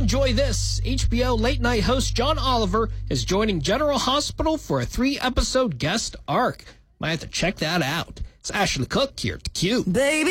enjoy this. HBO late-night host John Oliver is joining General Hospital for a 3-episode guest arc. Might have to check that out. It's Ashley Cook here at theCUBE. Baby.